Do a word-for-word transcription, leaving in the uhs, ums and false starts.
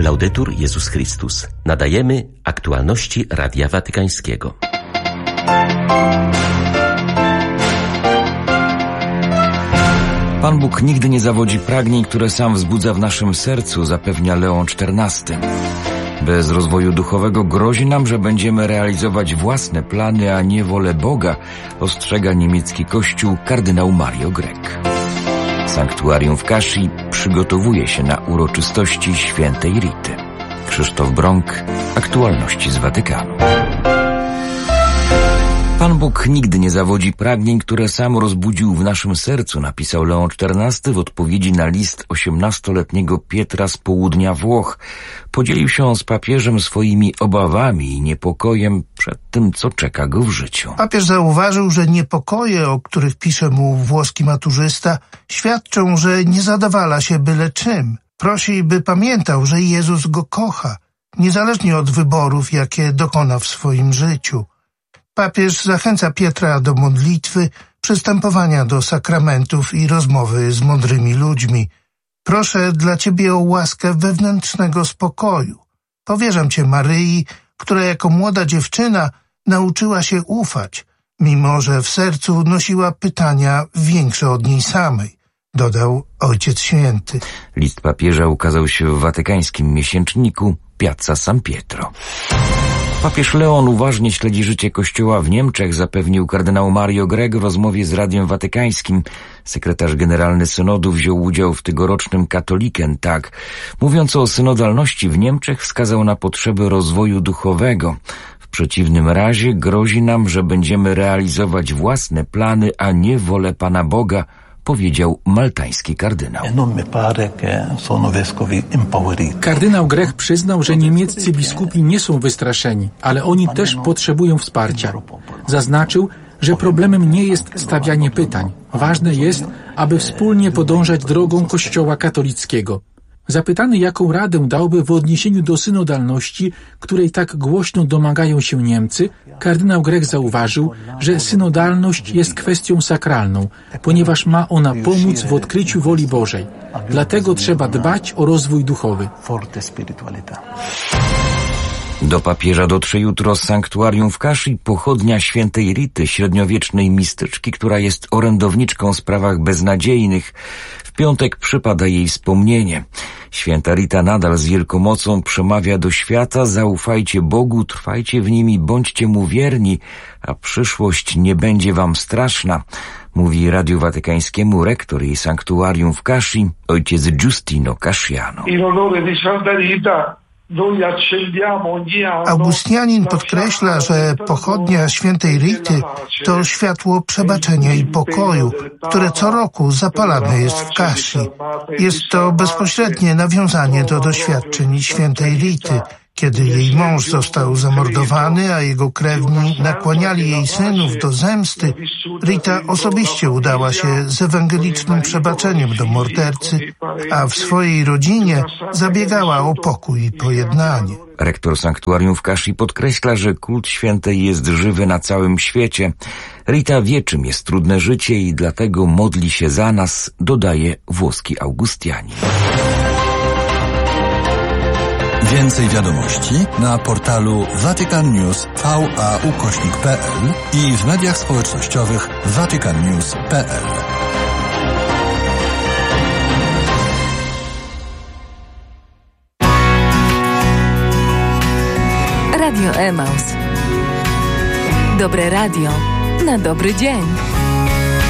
Laudetur Jezus Chrystus. Nadajemy aktualności Radia Watykańskiego. Pan Bóg nigdy nie zawodzi pragnień, które sam wzbudza w naszym sercu, zapewnia Leon czternasty. Bez rozwoju duchowego grozi nam, że będziemy realizować własne plany, a nie wolę Boga, ostrzega niemiecki kościół kardynał Mario Grech. Sanktuarium w Kaszi przygotowuje się na uroczystości świętej Rity. Krzysztof Brąk, aktualności z Watykanu. Pan Bóg nigdy nie zawodzi pragnień, które sam rozbudził w naszym sercu, napisał Leon czternasty w odpowiedzi na list osiemnastoletniego Pietra z południa Włoch. Podzielił się on z papieżem swoimi obawami i niepokojem przed tym, co czeka go w życiu. Papież zauważył, że niepokoje, o których pisze mu włoski maturzysta, świadczą, że nie zadawala się byle czym. Prosi, by pamiętał, że Jezus go kocha, niezależnie od wyborów, jakie dokona w swoim życiu. Papież zachęca Pietra do modlitwy, przystępowania do sakramentów i rozmowy z mądrymi ludźmi. Proszę dla Ciebie o łaskę wewnętrznego spokoju. Powierzam Cię Maryi, która jako młoda dziewczyna nauczyła się ufać, mimo że w sercu nosiła pytania większe od niej samej, dodał Ojciec Święty. List papieża ukazał się w watykańskim miesięczniku Piazza San Pietro. Papież Leon uważnie śledzi życie Kościoła w Niemczech, zapewnił kardynał Mario Grech w rozmowie z Radiem Watykańskim. Sekretarz generalny synodu wziął udział w tegorocznym Katholiken Tag. Mówiąc o synodalności w Niemczech, wskazał na potrzeby rozwoju duchowego. W przeciwnym razie grozi nam, że będziemy realizować własne plany, a nie wolę Pana Boga, powiedział maltański kardynał. Kardynał Grech przyznał, że niemieccy biskupi nie są wystraszeni, ale oni też potrzebują wsparcia. Zaznaczył, że problemem nie jest stawianie pytań. Ważne jest, aby wspólnie podążać drogą Kościoła katolickiego. Zapytany, jaką radę dałby w odniesieniu do synodalności, której tak głośno domagają się Niemcy, kardynał Grech zauważył, że synodalność jest kwestią sakralną, ponieważ ma ona pomóc w odkryciu woli Bożej. Dlatego trzeba dbać o rozwój duchowy. Do papieża dotrze jutro z sanktuarium w Kaszy pochodnia świętej Rity, średniowiecznej mistyczki, która jest orędowniczką w sprawach beznadziejnych. W piątek przypada jej wspomnienie. Święta Rita nadal z wielką mocą przemawia do świata: zaufajcie Bogu, trwajcie w Nim i bądźcie Mu wierni, a przyszłość nie będzie wam straszna, mówi Radiu Watykańskiemu rektor jej sanktuarium w Kaszy, ojciec Giustino Casciano. Augustianin podkreśla, że pochodnia świętej Rity to światło przebaczenia i pokoju, które co roku zapalane jest w Kaszy. Jest to bezpośrednie nawiązanie do doświadczeń świętej Rity, kiedy jej mąż został zamordowany, a jego krewni nakłaniali jej synów do zemsty. Rita osobiście udała się z ewangelicznym przebaczeniem do mordercy, a w swojej rodzinie zabiegała o pokój i pojednanie. Rektor sanktuarium w Kaszy podkreśla, że kult świętej jest żywy na całym świecie. Rita wie, czym jest trudne życie i dlatego modli się za nas, dodaje włoski Augustianin. Więcej wiadomości na portalu Vatican News V A ukośnik P L i w mediach społecznościowych Vatican News kropka P L. Radio Emaus. Dobre radio na dobry dzień.